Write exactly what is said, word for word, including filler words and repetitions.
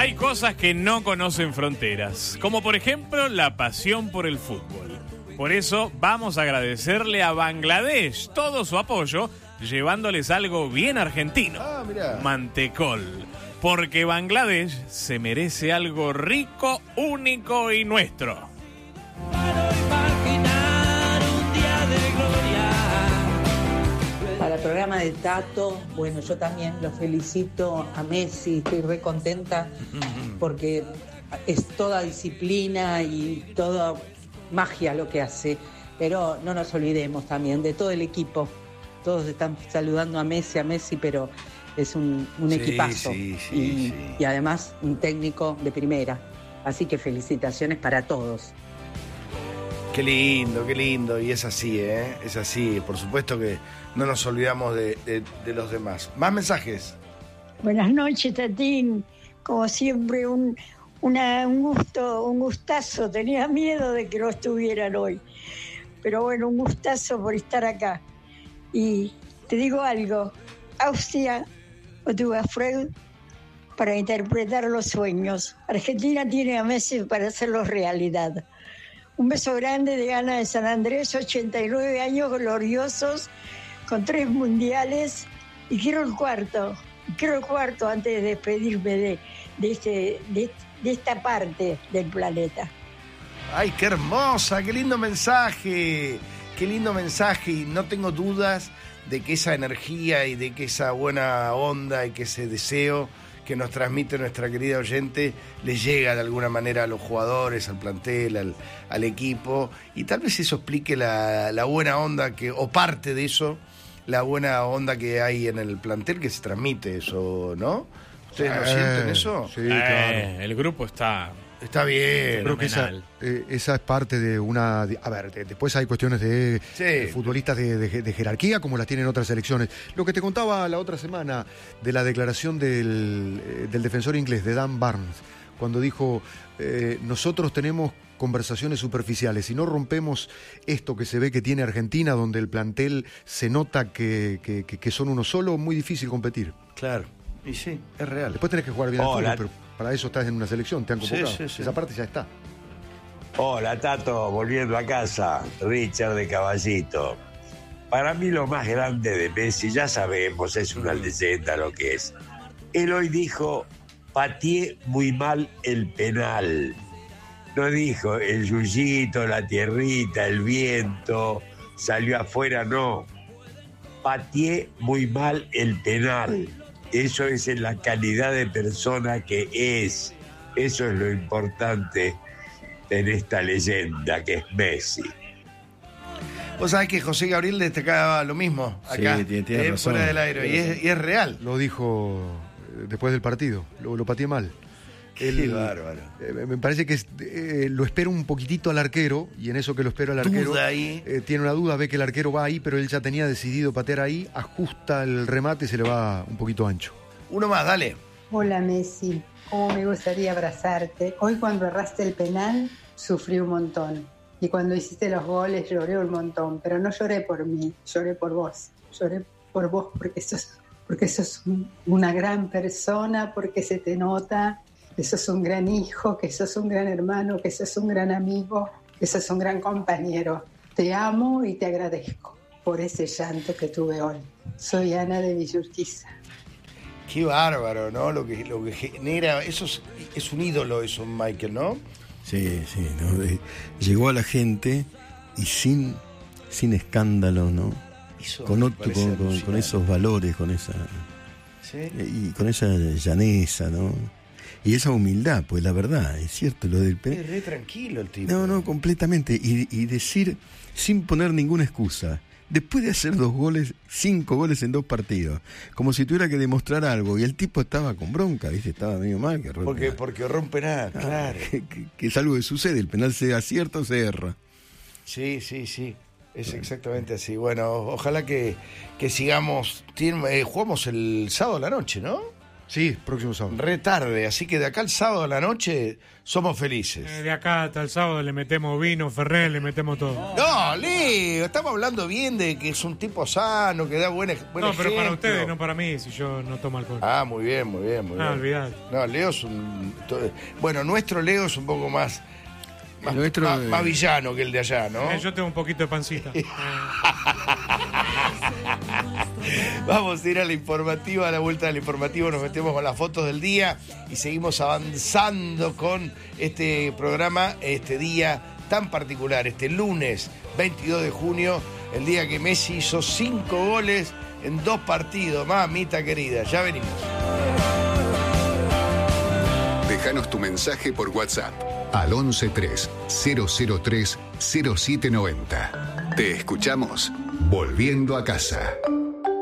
Hay cosas que no conocen fronteras, como por ejemplo la pasión por el fútbol. Por eso vamos a agradecerle a Bangladesh todo su apoyo, llevándoles algo bien argentino. Ah, mirá. Mantecol. Porque Bangladesh se merece algo rico, único y nuestro. Para el programa de Tato, bueno, yo también lo felicito a Messi, estoy re contenta porque es toda disciplina y toda magia lo que hace, pero no nos olvidemos también de todo el equipo. Todos están saludando a Messi, a Messi, pero es un, un Sí, equipazo sí, sí, y, sí. y además un técnico de primera. Así que felicitaciones para todos. Qué lindo, qué lindo. Y es así, ¿eh? Es así. Por supuesto que no nos olvidamos de, de, de los demás. Más mensajes. Buenas noches, Tatín. Como siempre, un, una, un gusto, un gustazo. Tenía miedo de que no estuvieran hoy. Pero bueno, un gustazo por estar acá. Y te digo algo. Austria o tu Freud para interpretar los sueños. Argentina tiene a Messi para hacerlos realidad. Un beso grande de Ana de San Andrés, ochenta y nueve años gloriosos, con tres mundiales, y quiero el cuarto, quiero el cuarto antes de despedirme de, de, este, de, de esta parte del planeta. ¡Ay, qué hermosa! ¡Qué lindo mensaje! ¡Qué lindo mensaje! Y no tengo dudas de que esa energía y de que esa buena onda y que ese deseo que nos transmite nuestra querida oyente le llega de alguna manera a los jugadores, al plantel, al, al equipo, y tal vez eso explique la, la buena onda que, o parte de eso, la buena onda que hay en el plantel, que se transmite eso, ¿no? ¿Ustedes lo Eh, sienten eso? Sí, Eh, claro. el grupo está... Está bien. Creo que esa, fenomenal. eh, esa es parte de una... de- a ver, de- después hay cuestiones de, Sí. de futbolistas de, de- de jerarquía, como las tienen otras selecciones. Lo que te contaba la otra semana de la declaración del, eh, del defensor inglés, de Dan Barnes, cuando dijo, eh, nosotros tenemos conversaciones superficiales, si no rompemos esto que se ve que tiene Argentina, donde el plantel se nota que, que, que- que son uno solo, muy difícil competir. Claro. Y sí, es real. Después tenés que jugar bien al Hola. fútbol, pero para eso estás en una selección, te han Sí, convocado. sí, sí. Esa parte ya está. Hola, Tato, volviendo a casa, Richard de Caballito. Para mí lo más grande de Messi, ya sabemos, es una leyenda lo que es. Él hoy dijo, pateé muy mal el penal. No dijo el yuyito, la tierrita, el viento, salió afuera, no. Pateé muy mal el penal. Eso es en la calidad de persona que es. Eso es lo importante en esta leyenda que es Messi. Vos sabés que José Gabriel destacaba lo mismo acá, Sí, tiene- tiene eh, razón. fuera del aire, y es, y es real. Lo dijo eh, después del partido, lo, lo pateé mal. Qué Él, bárbaro. eh, me parece que es, eh, lo espera un poquitito al arquero, y en eso que lo espera al arquero, Duda ahí. eh, tiene una duda, ve que el arquero va ahí, pero él ya tenía decidido patear ahí, ajusta el remate y se le va un poquito ancho. Uno más, dale. Hola Messi, cómo me gustaría abrazarte. Hoy cuando erraste el penal sufrí un montón y cuando hiciste los goles lloré un montón, pero no lloré por mí, lloré por vos. Lloré por vos porque sos, porque sos un- una gran persona, porque se te nota que sos un gran hijo, que sos un gran hermano, que sos un gran amigo, que sos un gran compañero. Te amo y te agradezco por ese llanto que tuve hoy. Soy Ana de Villurquiza. Qué bárbaro, ¿no? Lo que, lo que genera, eso es, es un ídolo eso, Michael, ¿no? Sí, sí, ¿no? De- llegó a la gente y sin, sin escándalo, ¿no? Eso Con, me otro, parece con, con- con alucinante. esos valores, con esa ¿Sí? y con esa llaneza, ¿no? Y esa humildad, pues la verdad, es cierto, lo del Es pe- re tranquilo el tipo. No, no, completamente. Y, y decir, sin poner ninguna excusa, después de hacer dos goles, cinco goles en dos partidos, como si tuviera que demostrar algo, y el tipo estaba con bronca, ¿viste? Estaba medio mal. Que rompe Porque, nada. porque rompe nada, Ah, claro. que, que- que es algo que sucede, el penal se acierta o se erra. Sí, sí, sí. Es exactamente así. Bueno, ojalá que, que sigamos. Tiene- eh, jugamos el sábado a la noche, ¿no? Sí, próximo sábado. Retarde, así que de acá al sábado a la noche somos felices. Eh, de acá hasta el sábado le metemos vino, Fernet, le metemos todo. No, Leo, estamos hablando bien de que es un tipo sano, que da buen, ej- buen No, ejemplo. pero para ustedes, no para mí, si yo no tomo alcohol. Ah, muy bien, muy bien, muy Ah, bien. olvidate. No, Leo es un... to- Bueno, nuestro Leo es un poco más... Más, nuestro, más- eh, más villano que el de allá, ¿no? Eh, yo tengo un poquito de pancita. Eh, Vamos a ir a la informativa, a la vuelta del informativo nos metemos con las fotos del día y seguimos avanzando con este programa, este día tan particular, este lunes veintidós de junio, el día que Messi hizo cinco goles en dos partidos. Mamita querida, ya venimos. Déjanos tu mensaje por WhatsApp al once tres cero cero tres cero siete noventa. Te escuchamos volviendo a casa.